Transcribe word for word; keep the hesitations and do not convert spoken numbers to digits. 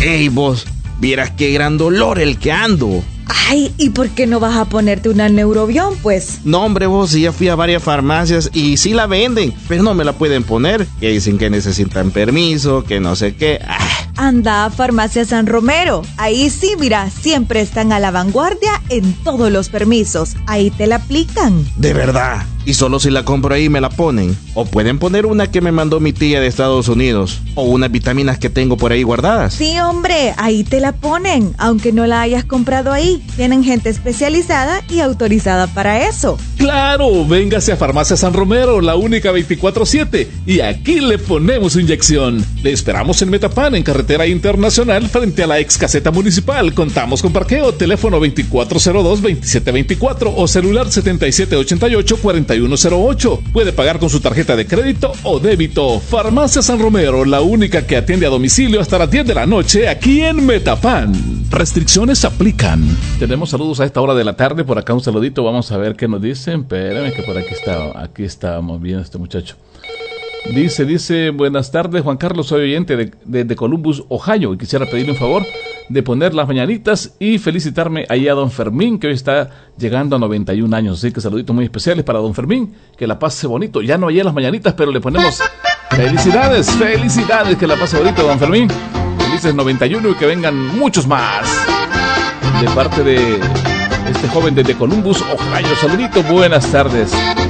Ey, vos, vieras qué gran dolor el que ando. Ay, ¿y por qué no vas a ponerte una Neurobión, pues? No, hombre, vos, sí, ya fui a varias farmacias y sí la venden, pero no me la pueden poner. Que dicen que necesitan permiso, que no sé qué. Ah. Anda a Farmacia San Romero. Ahí sí, mira, siempre están a la vanguardia en todos los permisos. Ahí te la aplican. ¿De verdad? ¿Y solo si la compro ahí me la ponen? ¿O pueden poner una que me mandó mi tía de Estados Unidos? ¿O unas vitaminas que tengo por ahí guardadas? Sí, hombre, ahí te la ponen, aunque no la hayas comprado ahí. Tienen gente especializada y autorizada para eso. ¡Claro! Véngase a Farmacia San Romero, la única veinticuatro siete. Y aquí le ponemos su inyección. Le esperamos en Metapan, en Carretera Internacional, frente a la ex caseta municipal. Contamos con parqueo, teléfono veinticuatro cero dos, veintisiete veinticuatro o celular setenta y siete ochenta y ocho, cuarenta y uno cero ocho. Puede pagar con su tarjeta de crédito o débito. Farmacia San Romero, la única que atiende a domicilio hasta las diez de la noche aquí en Metapan. Restricciones aplican. Tenemos saludos a esta hora de la tarde. Por acá un saludito. Vamos a ver qué nos dicen. Espérame que por aquí está. Aquí estábamos viendo este muchacho. Dice, dice, buenas tardes, Juan Carlos, soy oyente de, de, de Columbus, Ohio, y quisiera pedirle un favor de poner las mañanitas y felicitarme ahí a don Fermín, que hoy está llegando a noventa y un años. Así que saluditos muy especiales para don Fermín, que la pase bonito. Ya no hay las mañanitas, pero le ponemos felicidades, felicidades, que la pase bonito, don Fermín. Felices noventa y uno y que vengan muchos más. De parte de este joven desde Columbus, Ohio, saluditos, buenas tardes.